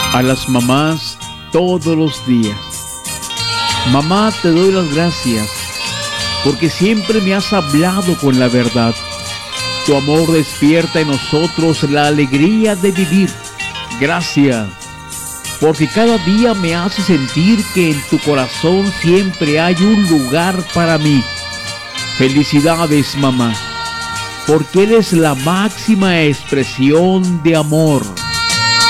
A las mamás todos los días. Mamá, te doy las gracias porque siempre me has hablado con la verdad. Tu amor despierta en nosotros la alegría de vivir. Gracias, porque cada día me hace sentir que en tu corazón siempre hay un lugar para mí. Felicidades, mamá, porque eres la máxima expresión de amor.